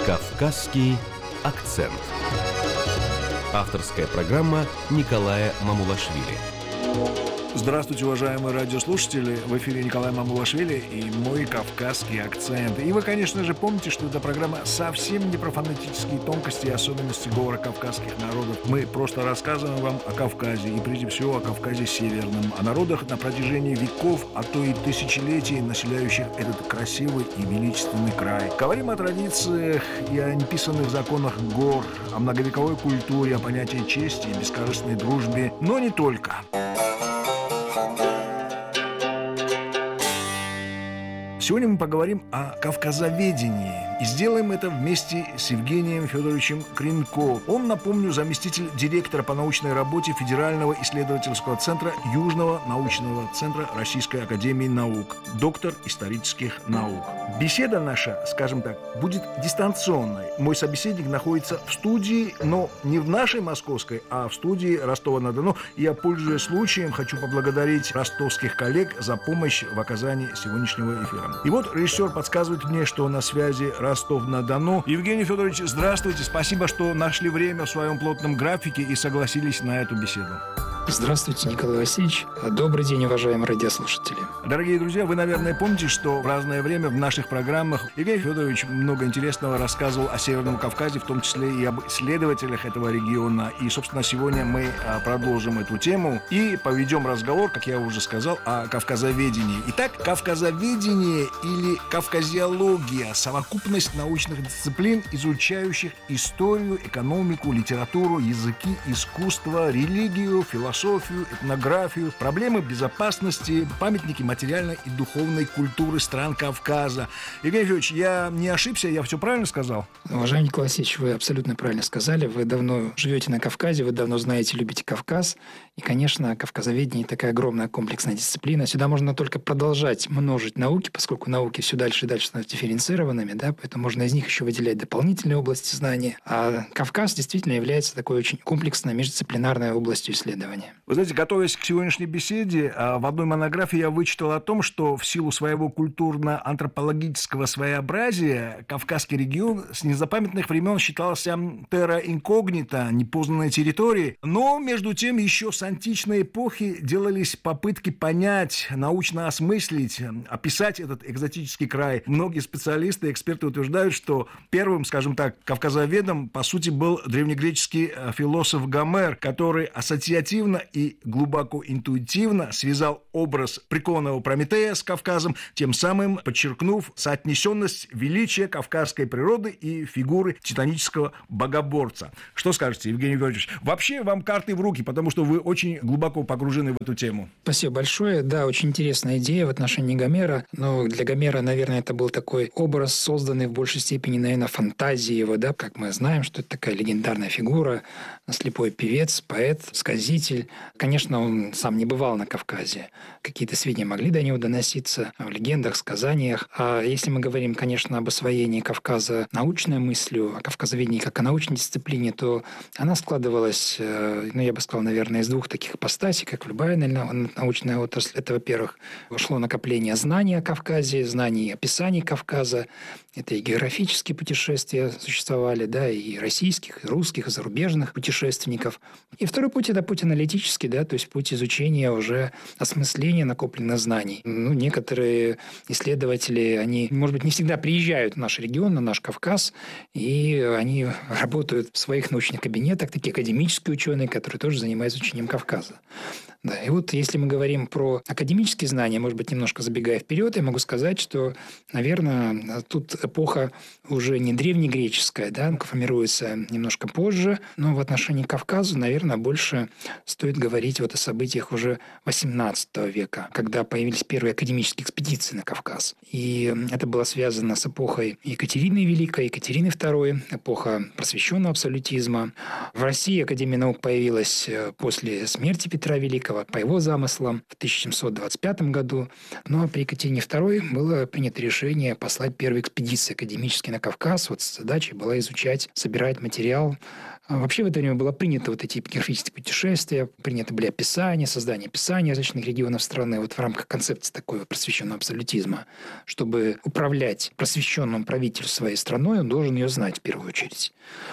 «Кавказский акцент». Авторская программа Николая Мамулашвили. Здравствуйте, уважаемые радиослушатели! В эфире Николай Мамулашвили и мой кавказский акцент. И вы, конечно же, помните, что эта программа совсем не про фонетические тонкости и особенности говора кавказских народов. Мы просто рассказываем вам о Кавказе, и прежде всего о Кавказе Северном, о народах на протяжении веков, а то и тысячелетий, населяющих этот красивый и величественный край. Говорим о традициях и о неписанных законах гор, о многовековой культуре, о понятии чести и бескорыстной дружбе, но не только. Сегодня мы поговорим о кавказоведении и сделаем это вместе с Евгением Федоровичем Кренко. Он, напомню, заместитель директора по научной работе Федерального исследовательского центра Южного научного центра Российской академии наук, доктор исторических наук. Беседа наша, скажем так, будет дистанционной. Мой собеседник находится в студии, но не в нашей московской, а в студии Ростова-на-Дону. Я, пользуясь случаем, хочу поблагодарить ростовских коллег за помощь в оказании сегодняшнего эфира. И вот режиссер подсказывает мне, что на связи Ростов-на-Дону. Евгений Федорович, здравствуйте. Спасибо, что нашли время в своем плотном графике и согласились на эту беседу. Здравствуйте, Николай Васильевич. Добрый день, уважаемые радиослушатели. Дорогие друзья, вы, наверное, помните, что в разное время в наших программах Евгений Федорович много интересного рассказывал о Северном Кавказе, в том числе и об исследователях этого региона. И, собственно, сегодня мы продолжим эту тему и поведем разговор, как я уже сказал, о кавказоведении. Итак, кавказоведение или кавказиология – совокупность научных дисциплин, изучающих историю, экономику, литературу, языки, искусство, религию, философию, этнографию, проблемы безопасности, памятники материальной и духовной культуры стран Кавказа. Евгений Федорович, я не ошибся, я все правильно сказал? Уважаемый Николай Васильевич, вы абсолютно правильно сказали. Вы давно живете на Кавказе, вы давно знаете, любите Кавказ. И, конечно, кавказоведение – такая огромная комплексная дисциплина. Сюда можно только продолжать множить науки, поскольку науки все дальше и дальше становятся дифференцированными, да, поэтому можно из них еще выделять дополнительные области знания. А Кавказ действительно является такой очень комплексной междисциплинарной областью исследования. Вы знаете, готовясь к сегодняшней беседе, в одной монографии я вычитал о том, что в силу своего культурно-антропологического своеобразия Кавказский регион с незапамятных времен считался terra incognita, непознанной территорией, но, между тем, еще с античной эпохи делались попытки понять, научно осмыслить, описать этот экзотический край. Многие специалисты и эксперты утверждают, что первым, скажем так, кавказоведом, по сути, был древнегреческий философ Гомер, который ассоциативно и глубоко интуитивно связал образ преклонного Прометея с Кавказом, тем самым подчеркнув соотнесенность величия кавказской природы и фигуры титанического богоборца. Что скажете, Евгений Георгиевич? Вообще вам карты в руки, потому что вы очень глубоко погружены в эту тему. Спасибо большое. Да, очень интересная идея в отношении Гомера. Но для Гомера, наверное, это был такой образ, созданный в большей степени, наверное, фантазией его, да, как мы знаем, что это такая легендарная фигура, слепой певец, поэт, сказитель. Конечно, он сам не бывал на Кавказе. Какие-то сведения могли до него доноситься в легендах, сказаниях. А если мы говорим, конечно, об освоении Кавказа научной мыслью, о кавказоведении как о научной дисциплине, то она складывалась, я бы сказал, наверное, из двух таких ипостасей, как любая, наверное, научная отрасль. Это, во-первых, шло накопление знаний о Кавказе, знаний описаний Кавказа. Это и географические путешествия существовали, да, и российских, и русских, и зарубежных путешественников. И второй путь – это путь аналитический, да, то есть путь изучения уже осмысления накопленных знаний. Некоторые исследователи, они, может быть, не всегда приезжают в наш регион, на наш Кавказ, и они работают в своих научных кабинетах, такие академические ученые, которые тоже занимаются изучением Кавказа. Да, и вот если мы говорим про академические знания, может быть, немножко забегая вперед, я могу сказать, что, наверное, тут эпоха уже не древнегреческая, да, формируется немножко позже, но в отношении Кавказа, наверное, больше стоит говорить вот о событиях уже XVIII века, когда появились первые академические экспедиции на Кавказ. И это было связано с эпохой Екатерины Великой, Екатерины II, эпоха просвещенного абсолютизма. В России Академия наук появилась после смерти Петра Великого, по его замыслам, в 1725 году. Ну а при Екатерине II было принято решение послать первые экспедиции академические на Кавказ. Вот задачей была изучать, собирать материал. Вообще в это время было принято вот эти эпиграфические путешествия приняты были описания, создание описаний различных регионов страны вот в рамках концепции такой просвещенного абсолютизма. Чтобы управлять просвещенным правителем своей страной, он должен ее знать в первую очередь.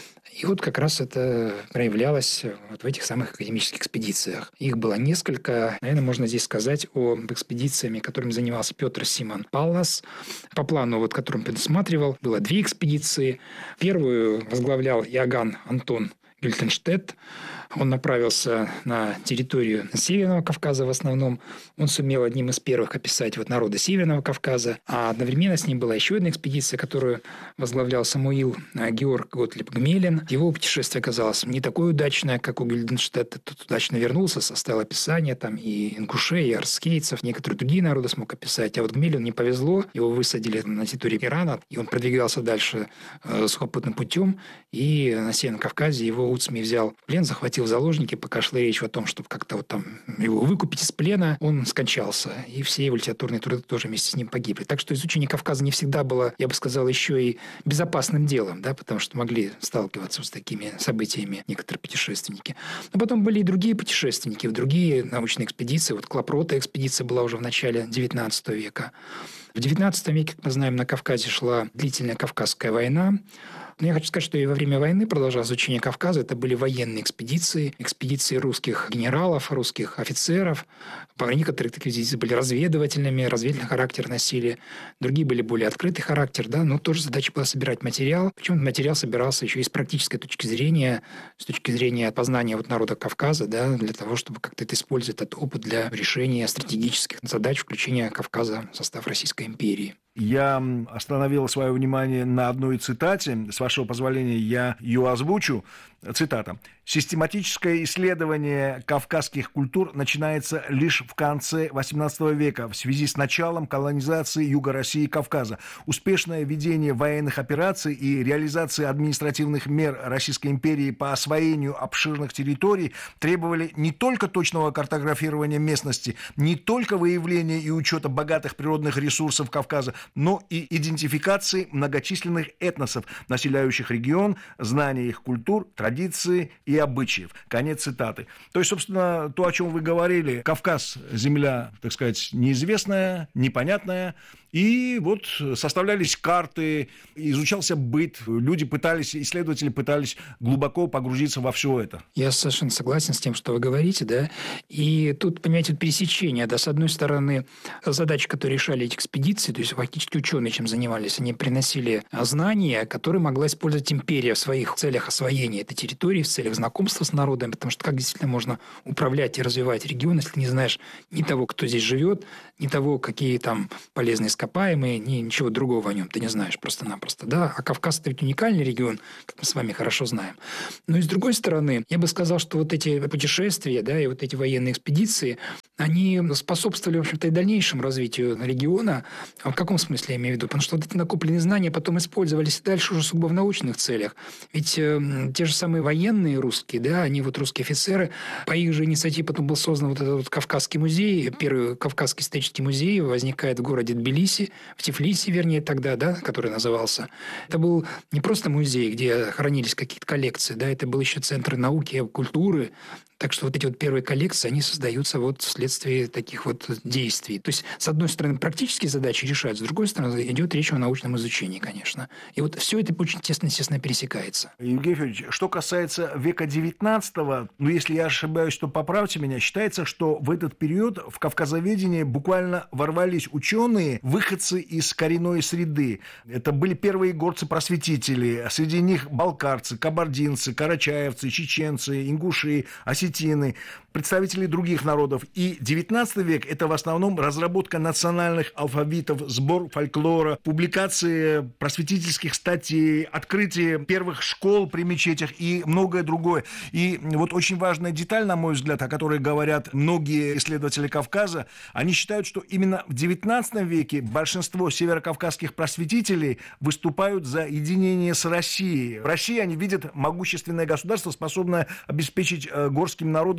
И вот как раз это проявлялось вот в этих самых академических экспедициях. Их было несколько. Наверное, можно здесь сказать об экспедициями, которыми занимался Петр Симон Паллас. По плану, вот, который он предусматривал, было 2 экспедиции. Первую возглавлял Иоганн Антон Гюльтенштедт. Он направился на территорию Северного Кавказа в основном. Он сумел одним из первых описать вот народы Северного Кавказа. А одновременно с ним была еще одна экспедиция, которую возглавлял Самуил Георг Готлиб Гмелин. Его путешествие оказалось не такое удачное, как у Гюльтенштедта. Тут удачно вернулся, составил описание там и ингушей, и арскейцев, некоторые другие народы смог описать. А вот Гмелину не повезло. Его высадили на территории Ирана, и он продвигался дальше сухопутным путем. И на Северном Кавказе его Уцмий взял в плен, захватил в заложники, пока шла речь о том, чтобы как-то вот там его выкупить из плена, он скончался. И все его литературные труды тоже вместе с ним погибли. Так что изучение Кавказа не всегда было, я бы сказал, еще и безопасным делом, да, потому что могли сталкиваться с такими событиями некоторые путешественники. Но потом были и другие путешественники, другие научные экспедиции. Вот Клопрота экспедиция была уже в начале XIX века. В XIX веке, как мы знаем, на Кавказе шла длительная Кавказская война. Но я хочу сказать, что и во время войны продолжалось изучение Кавказа. Это были военные экспедиции русских генералов, русских офицеров. Некоторые такие экспедиции были разведывательный характер носили. Другие были более открытый характер, да, но тоже задача была собирать материал. Причем материал собирался еще и с практической точки зрения, с точки зрения познания вот народа Кавказа, да, для того, чтобы как-то это использовать, этот опыт для решения стратегических задач, включения Кавказа в состав Российской империи. Я остановил свое внимание на одной цитате. С вашего позволения, я ее озвучу. Цитата. «Систематическое исследование кавказских культур начинается лишь в конце XVIII века в связи с началом колонизации Юга России и Кавказа. Успешное ведение военных операций и реализация административных мер Российской империи по освоению обширных территорий требовали не только точного картографирования местности, не только выявления и учета богатых природных ресурсов Кавказа, но и идентификации многочисленных этносов, населяющих регион, знания их культур, традиции и обычаев». Конец цитаты. То есть, собственно, то, о чем вы говорили, Кавказ – земля, так сказать, неизвестная, непонятная, и вот составлялись карты, изучался быт, исследователи пытались глубоко погрузиться во все это. Я совершенно согласен с тем, что вы говорите, да, и тут, понимаете, пересечение, да, с одной стороны, задачи, которые решали эти экспедиции, то есть фактически ученые чем занимались, они приносили знания, которые могла использовать империя в своих целях освоения этой территории, в целях знакомства с народом, потому что как действительно можно управлять и развивать регион, если ты не знаешь ни того, кто здесь живет, ни того, какие там полезные ископаемые, ни ничего другого о нем ты не знаешь просто-напросто. Да? А Кавказ – это ведь уникальный регион, как мы с вами хорошо знаем. Но и с другой стороны, я бы сказал, что вот эти путешествия, да, и вот эти военные экспедиции, они способствовали, в общем-то, и дальнейшему развитию региона. А в каком смысле я имею в виду? Потому что вот эти накопленные знания потом использовались дальше уже сугубо в научных целях. Ведь те же самые военные русские, да, они вот русские офицеры, по их же инициативе потом был создан вот этот вот Кавказский музей, первый Кавказский исторический музей, возникает в городе Тбилиси, в Тифлисе, вернее, тогда, да, который назывался. Это был не просто музей, где хранились какие-то коллекции, да, это был еще центр науки, культуры. Так что вот эти вот первые коллекции, они создаются вот вследствие таких вот действий. То есть, с одной стороны, практические задачи решаются, с другой стороны, идет речь о научном изучении, конечно. И вот все это очень тесно, естественно, пересекается. Евгений Федорович, что касается века XIX, ну, если я ошибаюсь, то поправьте меня, считается, что в этот период в кавказоведение буквально ворвались ученые, выходцы из коренной среды. Это были первые горцы-просветители, среди них балкарцы, кабардинцы, карачаевцы, чеченцы, ингуши, осетины, представители других народов. И XIX век – это в основном разработка национальных алфавитов, сбор фольклора, публикации просветительских статей, открытие первых школ при мечетях и многое другое. И вот очень важная деталь, на мой взгляд, о которой говорят многие исследователи Кавказа, они считают, что именно в XIX веке большинство северокавказских просветителей выступают за единение с Россией. В России они видят могущественное государство, способное обеспечить горским народам безопасность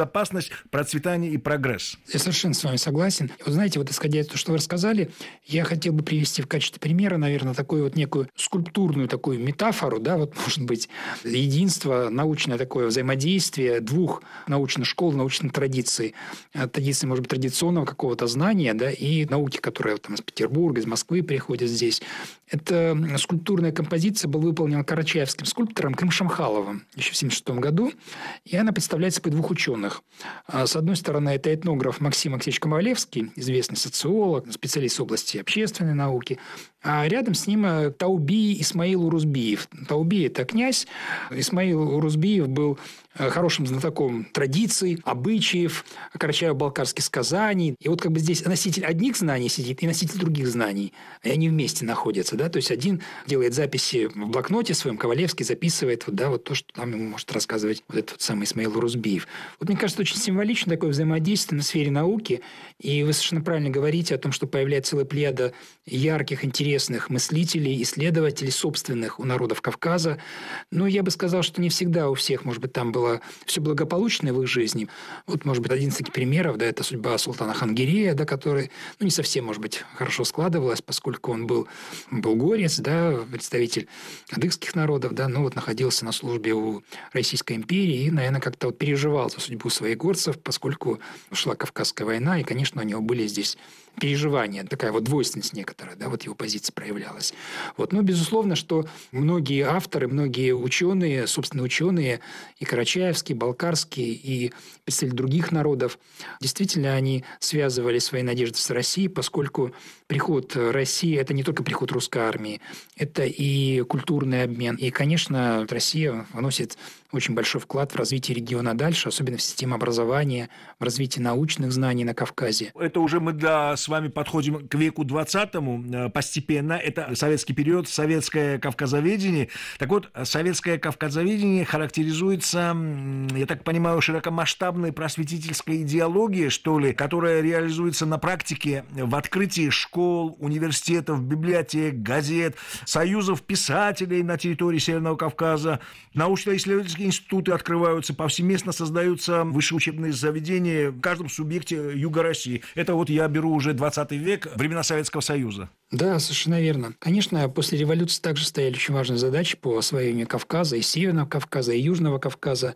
безопасность, процветание и прогресс. Я совершенно с вами согласен. Вот знаете, вот исходя из того, что вы рассказали, я хотел бы привести в качестве примера, наверное, такую вот некую скульптурную такую метафору, да, вот, может быть, единство, научное такое взаимодействие двух научных школ, научных традиций. Традиции, может быть, традиционного какого-то знания, да, и науки, которая там из Петербурга, из Москвы приходят здесь. Эта скульптурная композиция была выполнена карачаевским скульптором Крым Шамхаловым еще в 1976 году, и она представляет собой двух ученых. С одной стороны, это этнограф Максим Алексеевич Ковалевский, известный социолог, специалист в области общественной науки, а рядом с ним Тауби Исмаил Урузбиев. Тауби – это князь. Исмаил Урузбиев был хорошим знатоком традиций, обычаев, карачаево-балкарских сказаний. И вот как бы здесь носитель одних знаний сидит и носитель других знаний. И они вместе находятся. Да? То есть один делает записи в блокноте своем, Ковалевский записывает вот, да, вот то, что нам ему может рассказывать вот этот самый Исмаил Урузбиев. Вот мне кажется, очень символично такое взаимодействие на сфере науки. И вы совершенно правильно говорите о том, что появляется целая плеяда ярких, интересных мыслителей, исследователей собственных у народов Кавказа. Но я бы сказал, что не всегда у всех, может быть, там было все благополучно в их жизни. Вот, может быть, один из таких примеров, да, это судьба султана Хангирея, да, который, не совсем, может быть, хорошо складывалась, поскольку он был горец, да, представитель адыгских народов, да, но вот находился на службе у Российской империи и, наверное, как-то вот переживал за судьбу своих горцев, поскольку шла Кавказская война, и, конечно, у него были здесь переживания, такая вот двойственность некоторая, да, вот его позиция проявлялась. Вот. Но, безусловно, что многие авторы, многие ученые, собственно, ученые и карачаевские, балкарские, и представители других народов, действительно, они связывали свои надежды с Россией, поскольку приход России – это не только приход русской армии, это и культурный обмен. И, конечно, Россия вносит очень большой вклад в развитие региона дальше, особенно в системе образования, в развитии научных знаний на Кавказе. Это уже мы с вами подходим к веку 20-му постепенно. Это советский период, советское кавказоведение. Так вот, советское кавказоведение характеризуется, я так понимаю, широкомасштабной просветительской идеологией, что ли, которая реализуется на практике в открытии школ, университетов, библиотек, газет, союзов писателей на территории Северного Кавказа. Научно-исследовательские институты открываются, повсеместно создаются высшие учебные заведения в каждом субъекте Юга России. Это вот я беру уже 20 век, времена Советского Союза. Да, совершенно верно. Конечно, после революции также стояли очень важные задачи по освоению Кавказа, и Северного Кавказа, и Южного Кавказа.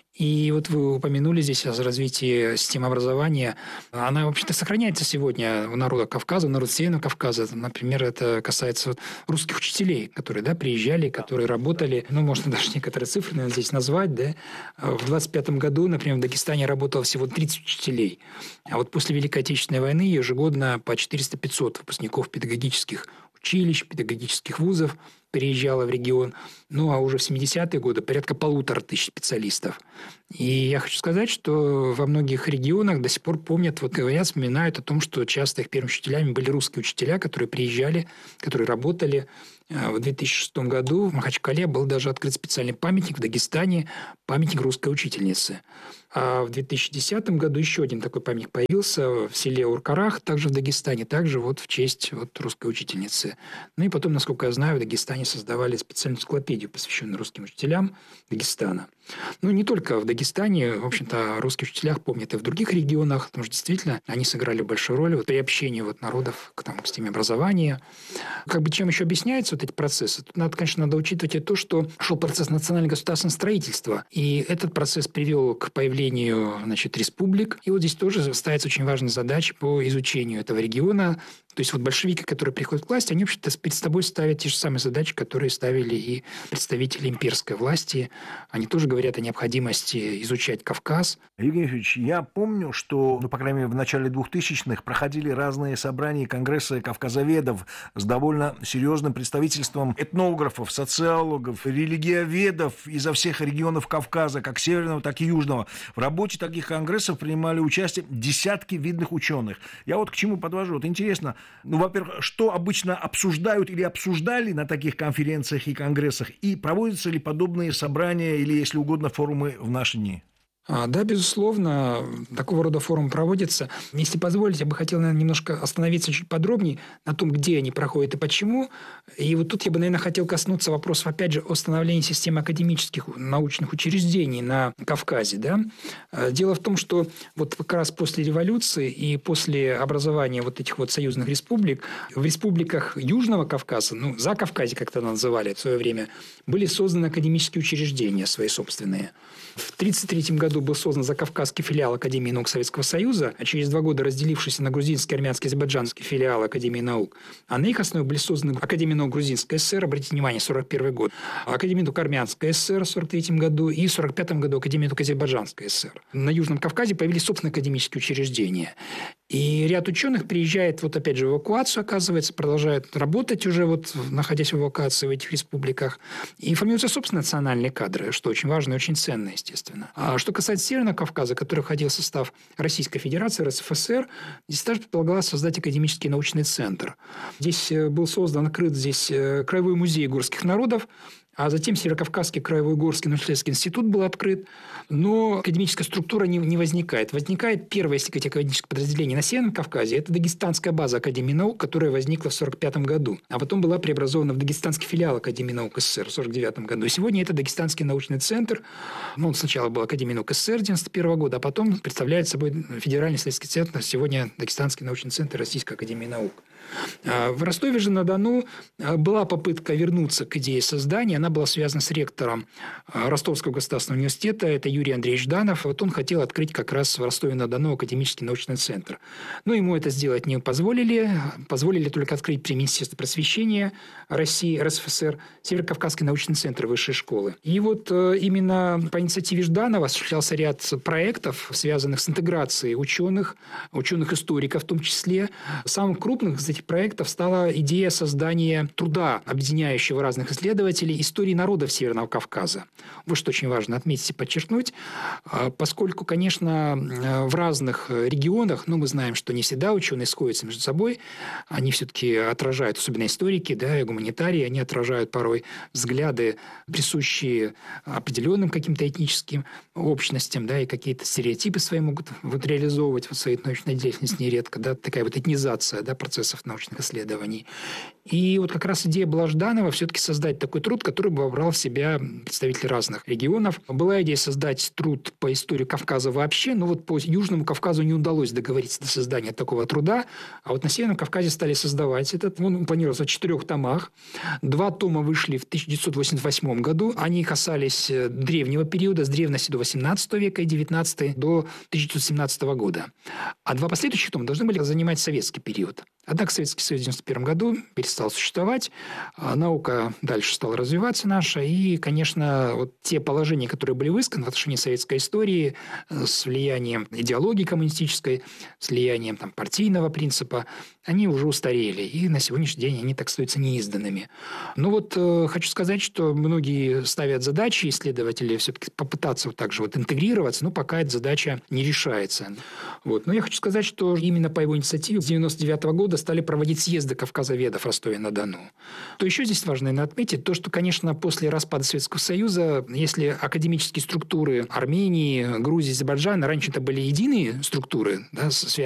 И вот вы упомянули здесь о развитии системы образования. Она, вообще-то, сохраняется сегодня у народа Кавказа, у народа Северного Кавказа. Например, это касается русских учителей, которые, да, приезжали, которые работали. Можно даже некоторые цифры, наверное, здесь назвать. Да? В 25 году, например, в Дагестане работало всего 30 учителей. А вот после Великой Отечественной войны ежегодно по 400-500 выпускников педагогических училищ, педагогических вузов переезжала в регион. А уже в 70-е годы порядка 1500 специалистов. И я хочу сказать, что во многих регионах до сих пор помнят, вот говорят, вспоминают о том, что часто их первыми учителями были русские учителя, которые приезжали, которые работали. В 2006 году в Махачкале был даже открыт специальный памятник в Дагестане, памятник русской учительницы. А в 2010 году еще один такой памятник появился в селе Уркарах, также в Дагестане, также вот в честь вот русской учительницы. И потом, насколько я знаю, в Дагестане создавали специальную энциклопедию, посвященную русским учителям Дагестана. Не только в Дагестане, в общем-то, о русских учителях помнят и в других регионах, потому что действительно они сыграли большую роль в приобщении народов к системе образования. Чем еще объясняются вот эти процессы? Тут надо учитывать и то, что шел процесс национально-государственного строительства, и этот процесс привел к появлению республик. И вот здесь тоже ставится очень важная задача по изучению этого региона. То есть вот большевики, которые приходят к власти, они вообще-то перед собой ставят те же самые задачи, которые ставили и представители имперской власти. Они тоже говорят о необходимости изучать Кавказ. Евгений Юрьевич, я помню, что, по крайней мере, в начале 2000-х проходили разные собрания и конгрессы кавказоведов с довольно серьезным представительством этнографов, социологов, религиоведов изо всех регионов Кавказа, как северного, так и южного. В работе таких конгрессов принимали участие десятки видных ученых. Я вот к чему подвожу. Вот интересно, во-первых, что обычно обсуждают или обсуждали на таких конференциях и конгрессах, и проводятся ли подобные собрания или, если угодно, форумы в наши дни? Да, безусловно, такого рода форум проводится. Если позволите, я бы хотел, наверное, немножко остановиться чуть подробнее на том, где они проходят и почему. И вот тут я бы, наверное, хотел коснуться вопросов, опять же, о становлении системы академических научных учреждений на Кавказе. Да? Дело в том, что вот как раз после революции и после образования вот этих вот союзных республик, в республиках Южного Кавказа, Закавказье, как это называли в свое время, были созданы академические учреждения свои собственные. В 1933 году был создан закавказский филиал Академии наук Советского Союза, а через 2 года разделившийся на грузинский, армянский, азербайджанский филиал Академии наук. А на их основе были созданы Академия наук Грузинская ССР, обратите внимание, 1941 год, Академия наук Армянская ССР в 1943 году и в 1945 году Академия наук Азербайджанская ССР. На Южном Кавказе появились собственные академические учреждения. И ряд ученых приезжает, вот опять же, в эвакуацию, оказывается, продолжает работать уже, вот, находясь в эвакуации в этих республиках. И формируются собственные национальные кадры, что очень важно и очень ценно, естественно. А что касается Северного Кавказа, который входил в состав Российской Федерации, РСФСР, здесь также предполагалось создать академический научный центр. Здесь был создан, открыт здесь Краевой музей горских народов, а затем Северокавказский краевой горский научно-исследовательский институт был открыт, но академическая структура не возникает. Возникает первое, если говорить, академическое подразделение на Северном Кавказе. Это Дагестанская база Академии наук, которая возникла в 1945 году, а потом была преобразована в Дагестанский филиал Академии наук СССР в 1949 году. И сегодня это Дагестанский научный центр. Он сначала был Академией наук СССР 1991 года, а потом представляет собой Федеральный исследовательский центр, сегодня Дагестанский научный центр Российской Академии наук. В Ростове же на Дону была попытка вернуться к идее создания. Она была связана с ректором Ростовского государственного университета. Это Юрий Андреевич Жданов. Вот он хотел открыть как раз в Ростове-на-Дону академический научный центр. Но ему это сделать не позволили. Позволили только открыть при Министерстве просвещения России, РСФСР, Северокавказский научный центр высшей школы. И вот именно по инициативе Жданова осуществлялся ряд проектов, связанных с интеграцией ученых-историков в том числе. Самым крупным из этих проектов стала идея создания труда, объединяющего разных исследователей истории народов Северного Кавказа. Вот что очень важно отметить и подчеркнуть, поскольку, конечно, в разных регионах, мы знаем, что не всегда ученые сходятся между собой, они все-таки отражают, особенно историки, да, и гуманитарии, они отражают порой взгляды, присущие определенным каким-то этническим общностям, да, и какие-то стереотипы свои могут реализовывать в своей научной деятельности нередко, да, такая вот этнизация, да, процессов научных исследований. И вот как раз идея была Жданова все-таки создать такой труд, который бы вобрал в себя представителей разных регионов. Была идея создать труд по истории Кавказа вообще, но вот по Южному Кавказу не удалось договориться до создания такого труда, а вот на Северном Кавказе стали создавать этот. Он планировался в 4 томах. 2 тома вышли в 1988 году. Они касались древнего периода, с древности до 18 века и 19 до 1917 года. А 2 последующих тома должны были занимать советский период. Однако Советский Союз в 1991 году перестал существовать, наука дальше стала развиваться наша, и, конечно, вот те положения, которые были высказаны в отношении советской истории с влиянием идеологии коммунистической, с влиянием партийного принципа, они уже устарели, и на сегодняшний день они так остаются неизданными. Но вот хочу сказать, что многие ставят задачи, исследователи все-таки попытаться вот так же вот интегрироваться, но пока эта задача не решается. Вот. Но я хочу сказать, что именно по его инициативе с 1999 года стали проводить съезды кавказоведов в Ростове-на-Дону. То еще здесь важно, наверное, отметить то, что, конечно, после распада Советского Союза, если академические структуры Армении, Грузии, Азербайджана раньше это были единые структуры, да,